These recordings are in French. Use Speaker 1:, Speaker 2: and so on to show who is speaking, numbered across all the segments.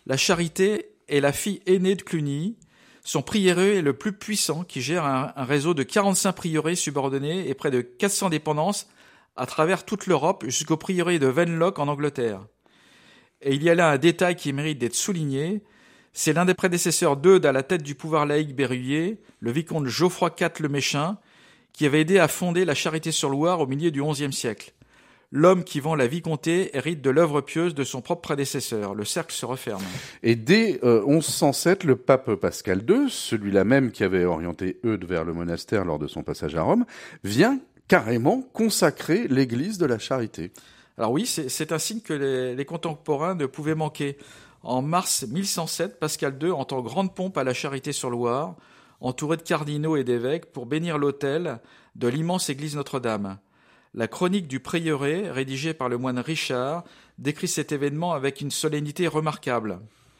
Speaker 1: La Charité est la fille aînée de Cluny. Son prieuré est le plus puissant qui gère un réseau de 45 prieurés subordonnés et près de 400 dépendances à travers toute l'Europe jusqu'au prieuré de Venlock en Angleterre. Et il y a là un détail qui mérite d'être souligné. C'est l'un des prédécesseurs d'Eudes à la tête du pouvoir laïque berruyer, le vicomte Geoffroy IV le Méchant, qui avait aidé à fonder la Charité-sur-Loire au milieu du XIe siècle. L'homme qui vend la vicomté hérite de l'œuvre pieuse de son propre prédécesseur. Le cercle se referme.
Speaker 2: Et dès 1107, le pape Pascal II, celui-là même qui avait orienté Eudes vers le monastère lors de son passage à Rome, vient carrément consacrer l'église de la Charité.
Speaker 1: Alors oui, c'est un signe que les contemporains ne pouvaient manquer. En mars 1107, Pascal II entend grande pompe à la Charité-sur-Loire, entouré de cardinaux et d'évêques, pour bénir l'autel de l'immense église Notre-Dame. La chronique du prieuré, rédigée par le moine Richard, décrit cet événement avec une solennité remarquable.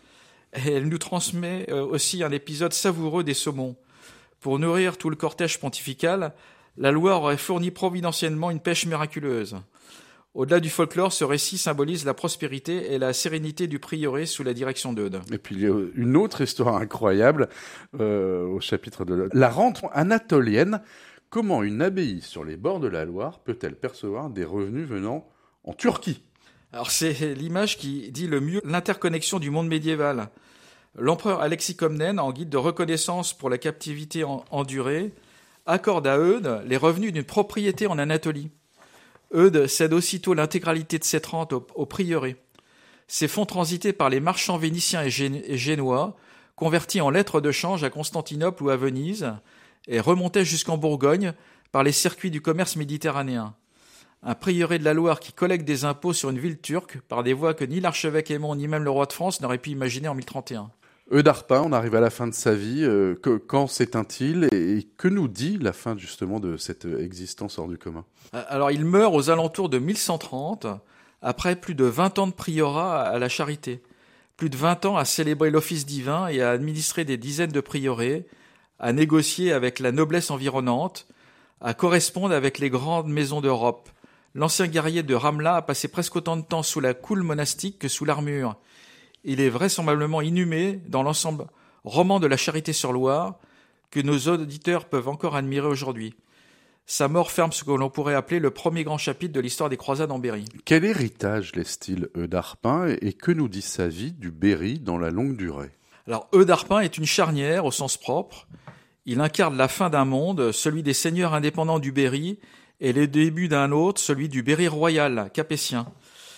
Speaker 1: Et elle nous transmet aussi un épisode savoureux des saumons. Pour nourrir tout le cortège pontifical, la Loire aurait fourni providentiellement une pêche miraculeuse. Au-delà du folklore, ce récit symbolise la prospérité et la sérénité du prieuré sous la direction d'Eudes.
Speaker 2: Et puis il y a une autre histoire incroyable au chapitre de la rente anatolienne. Comment une abbaye sur les bords de la Loire peut-elle percevoir des revenus venant en Turquie ?
Speaker 1: Alors c'est l'image qui dit le mieux l'interconnexion du monde médiéval. L'empereur Alexis Comnène, en guide de reconnaissance pour la captivité endurée, accorde à Eudes les revenus d'une propriété en Anatolie. Eudes cède aussitôt l'intégralité de cette rente au prieuré. Ces fonds transités par les marchands vénitiens et génois, convertis en lettres de change à Constantinople ou à Venise, et remontaient jusqu'en Bourgogne par les circuits du commerce méditerranéen. Un prieuré de la Loire qui collecte des impôts sur une ville turque par des voies que ni l'archevêque Aymon ni même le roi de France n'auraient pu imaginer en 1031.
Speaker 2: Eudes Arpin, on arrive à la fin de sa vie. Quand s'éteint-il et que nous dit la fin justement de cette existence hors du commun ?
Speaker 1: Alors il meurt aux alentours de 1130, après plus de 20 ans de priorat à la Charité, plus de 20 ans à célébrer l'office divin et à administrer des dizaines de prieurés, à négocier avec la noblesse environnante, à correspondre avec les grandes maisons d'Europe. L'ancien guerrier de Ramla a passé presque autant de temps sous la coule monastique que sous l'armure. Il est vraisemblablement inhumé dans l'ensemble roman de la Charité-sur-Loire que nos auditeurs peuvent encore admirer aujourd'hui. Sa mort ferme ce que l'on pourrait appeler le premier grand chapitre de l'histoire des croisades en Berry.
Speaker 2: Quel héritage laisse-t-il Eudes Arpin et que nous dit sa vie du Berry dans la longue durée ?
Speaker 1: Alors Eudes Arpin est une charnière au sens propre. Il incarne la fin d'un monde, celui des seigneurs indépendants du Berry, et le début d'un autre, celui du Berry royal, capétien.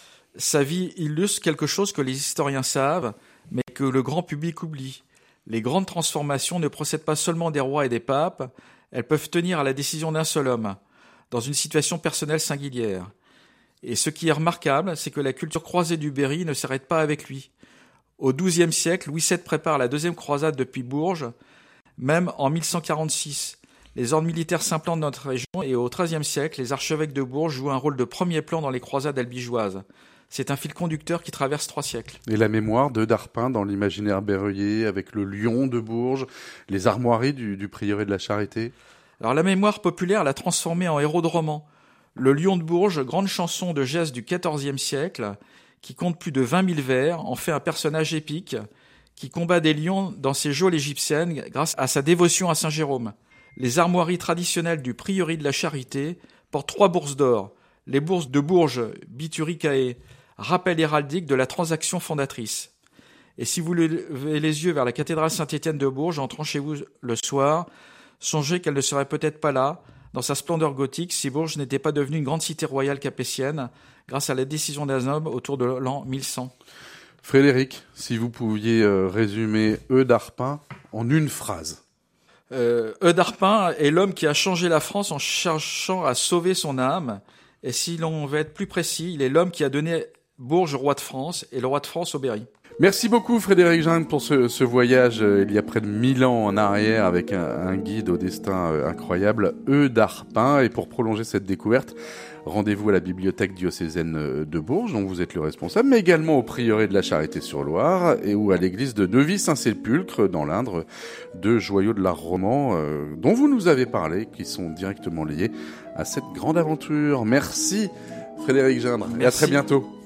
Speaker 1: Sa vie illustre quelque chose que les historiens savent, mais que le grand public oublie. Les grandes transformations ne procèdent pas seulement des rois et des papes, elles peuvent tenir à la décision d'un seul homme, dans une situation personnelle singulière. Et ce qui est remarquable, c'est que la culture croisée du Berry ne s'arrête pas avec lui. Au XIIe siècle, Louis VII prépare la deuxième croisade depuis Bourges, même en 1146. Les ordres militaires s'implantent dans notre région et au XIIIe siècle, les archevêques de Bourges jouent un rôle de premier plan dans les croisades albigeoises. C'est un fil conducteur qui traverse 3 siècles.
Speaker 2: Et la mémoire d'Eudes Arpin dans l'imaginaire berruyer, avec le lion de Bourges, les armoiries du prieuré de la Charité ?
Speaker 1: Alors la mémoire populaire l'a transformé en héros de roman. Le lion de Bourges, grande chanson de geste du XIVe siècle, qui compte plus de 20 000 vers, en fait un personnage épique qui combat des lions dans ses geôles égyptiennes grâce à sa dévotion à Saint Jérôme. Les armoiries traditionnelles du prieuré de la Charité portent 3 bourses d'or. Les bourses de Bourges, Bituricae, rappel héraldique de la transaction fondatrice. Et si vous levez les yeux vers la cathédrale Saint-Étienne de Bourges, entrant chez vous le soir, songez qu'elle ne serait peut-être pas là, dans sa splendeur gothique, si Bourges n'était pas devenue une grande cité royale capétienne, grâce à la décision d'un homme autour de l'an 1100.
Speaker 2: Frédéric, si vous pouviez résumer Eudes Arpin en une phrase.
Speaker 1: Eudes Arpin est l'homme qui a changé la France en cherchant à sauver son âme. Et si l'on veut être plus précis, il est l'homme qui a donné Bourges au roi de France et le roi de France au Berry.
Speaker 2: Merci beaucoup Frédéric Gindre pour ce voyage il y a près de 1000 ans en arrière avec un guide au destin incroyable, Eudes Arpin. Et pour prolonger cette découverte, rendez-vous à la bibliothèque diocésaine de Bourges, dont vous êtes le responsable, mais également au prieuré de la Charité-sur-Loire et ou à l'église de Neuvy-Saint-Sépulcre dans l'Indre, 2 joyaux de l'art roman dont vous nous avez parlé, qui sont directement liés à cette grande aventure. Merci Frédéric Gindre.
Speaker 1: Merci.
Speaker 2: Et à très bientôt.